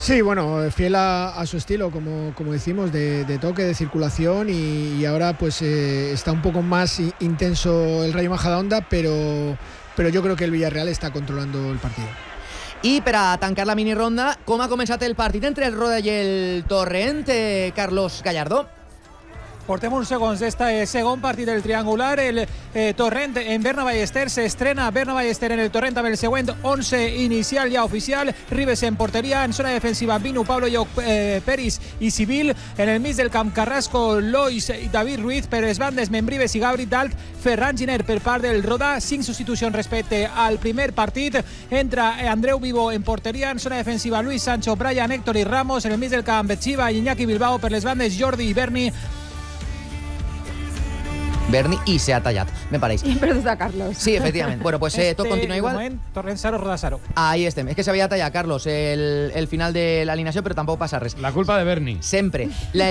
Sí, bueno, fiel a su estilo, como decimos, de toque, de circulación y ahora pues está un poco más intenso el Rayo Majadahonda, pero yo creo que el Villarreal está controlando el partido. I per a tancar la minironda, com ha començat el partit entre el Roda i el Torrent, Carlos Gallardó? Portem uns segons d'este segon partit del triangular. El Torrent en Berna Ballester s'estrena Berna Ballester en el Torrent amb el següent 11 inicial ja oficial. Ribes en porteria, en zona defensiva Vinu, Pablo Lloc, Peris i Civil. En el mig del camp Carrasco, Lois i David Ruiz. Per les bandes Membrives i Gabri Dalt. Ferran Giner per part del Roda. 5 substitucions respecte al primer partit. Entra Andreu Vivo en porteria, en zona defensiva Luis Sancho, Brian, Héctor i Ramos. En el mig del camp Chiva i Iñaki Bilbao. Per les bandes Jordi i Berni. Berni i se ha tallat, me pareix. I hem perdut a Carlos. Sí, efectivament. Bueno, pues tot continua igual. Moment, Torrent 0, Roda 0. Ahí estem. És que s'havia tallat, Carlos, el final de l'alineació, però tampoc passa res. La culpa de Berni. Sempre.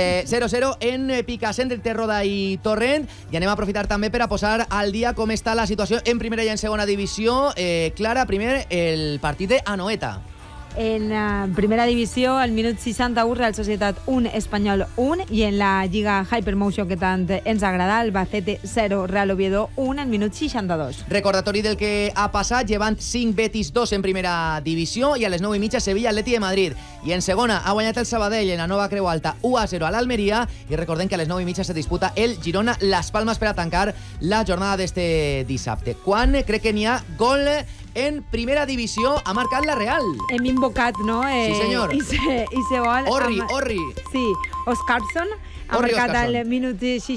0-0 en Picassent entre Roda i Torrent. I anem a aprofitar també per a posar al dia com està la situació en primera i en segona divisió. Clara, primer el partit d'Anoeta. En primera divisió, al minut 61, Real Societat 1, Espanyol 1, i en la Lliga Hypermotion que tant ens agrada, Albacete 0, Real Oviedo 1, al minut 62. Recordatori del que ha passat, llevant 5, Betis 2 en primera divisió, i a les 9:30 Sevilla, Atleti de Madrid. I en segona ha guanyat el Sabadell en la nova Creu Alta 1-0 a l'Almeria, i recordem que a les 9:30 se disputa el Girona-Las Palmas per a tancar la jornada d'este dissabte. Quan crec que n'hi ha gol en primera divisió, ha marcat la Real. Hem invocat, no? Sí, senyor. I se vol... Orri. Sí, Oscarsson ha marcat al minut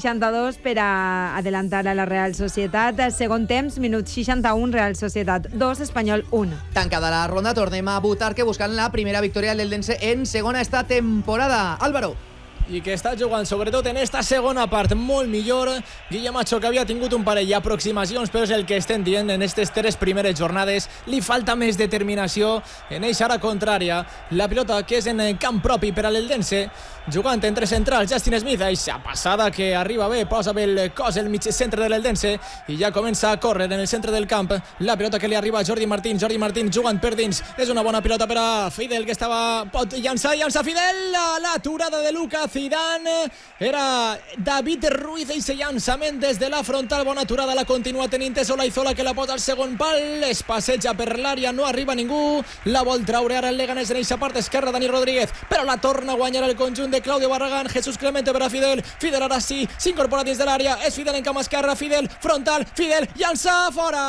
62 per a adelantar a la Real Societat. Segon temps, minut 61, Real Societat 2, Espanyol 1. Tancada la ronda, tornem a votar que buscan la primera victòria del Eldense en segona esta temporada. Álvaro. I que està jugant sobretot en esta segona part molt millor. Guillemacho, que havia tingut un parell d'aproximacions, però és el que estem dient en aquestes 3 primeres jornades, li falta més determinació en eixa ara contrària. La pilota que és en camp propi per a l'Eldense, jugant entre centrals Justin Smith, eixa passada que arriba bé, posa bé el cos el mig centre de l'Eldense i ja comença a córrer en el centre del camp. La pilota que li arriba a Jordi Martín jugant per dins, és una bona pilota per a Fidel, que pot llançar Fidel, l'aturada de Lucas Zidane, era David Ruiz, i se llançament des de la frontal, bona aturada, la continua tenint Olaizola, que la posa al segon pal, es passeja per l'àrea, no arriba ningú, la vol traure ara el Leganés en eixa part esquerra, Dani Rodríguez, però la torna a guanyar el conjunt de Claudio Barragán. Jesús Clemente per a Fidel ara sí, s'incorpora dins de l'àrea, és Fidel en camp esquerra, Fidel frontal, Fidel llança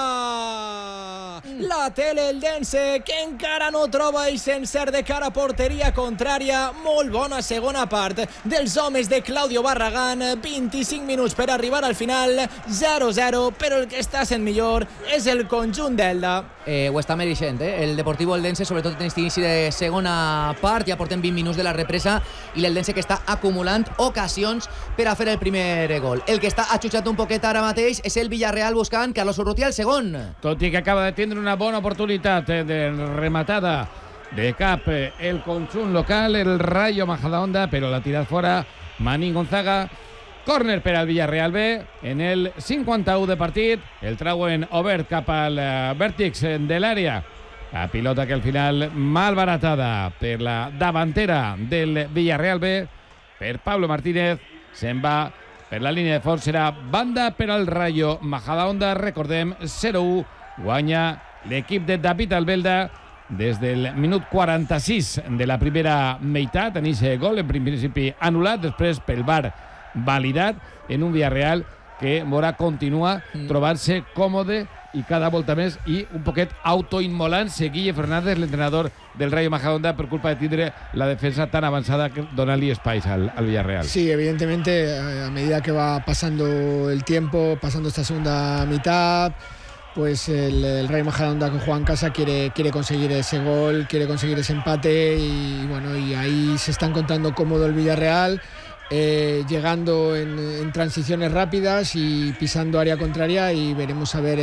fora, la té l'Eldense, que encara no troba i sencer de cara a porteria contrària. Molt bona segona part dels homes de Claudio Barragán, 25 minuts per arribar al final, 0-0, però el que està sent millor és el conjunt d'Elda. Ho està mereixent, el Deportivo Eldense, sobretot en aquest inici de segona part, ja portem 20 minuts de la represa, i l'Eldense que està acumulant ocasions per a fer el primer gol. El que està atxutxat un poquet ara mateix és el Villarreal buscant Carlos Urrutia el segon. Tot i que acaba de tindre una bona oportunitat de rematada de cap el conjunt local, el Rayo Majadahonda, però la tirat fora Manín Gonzaga. Córner per al Villarreal B en el 51 de partit, el trauen obert cap al vèrtex de l'àrea. La pilota que al final malbaratada per la davantera del Villarreal B, per Pablo Martínez, se'n va per la línia de fons, serà banda per al Rayo Majadahonda. Recordem, 0-1 guanya l'equip de David Albelda des del minut 46 de la primera meitat, en aquest gol, en principi anul·lat, després pel VAR validat, en un Villarreal que Mora continua trobant-se còmode i cada volta més, i un poquet autoimmolant-se Guille Fernández, l'entrenador del Rayo Majadahonda, per culpa de tindre la defensa tan avançada que dona-li espais al Villarreal. Sí, evidentemente, a medida que va pasando el tiempo, pasando esta segunda mitad, pues el Rayo Majadahonda, que juega en casa, quiere conseguir ese gol, quiere conseguir ese empate, y bueno, y ahí se está encontrando cómodo el Villarreal, llegando en transiciones rápidas y pisando área contraria, y veremos a ver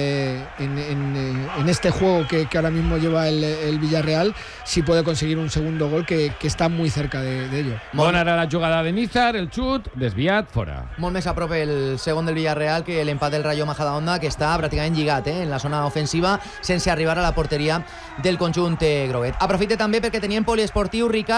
en este juego que ahora mismo lleva el Villarreal si puede conseguir un segundo gol que està muy cerca de ello. Bona era la jugada de Nízar, el xut desviat fora. Molt més a prop el segon del Villarreal que l'empat del Rayo Majadahonda, que està pràcticament lligat en la zona ofensiva sense arribar a la porteria del conjunt groguet. Aprofite també perquè teníem poliesportiu Ricard